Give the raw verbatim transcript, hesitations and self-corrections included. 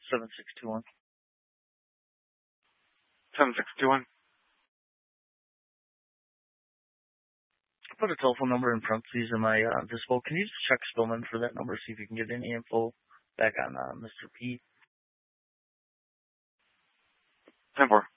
seven six two one. seven six two one. Put a telephone number in parentheses in my uh, dispo. Can you just check Spillman for that number, see if you can get any info back on uh, Mister P? ten four.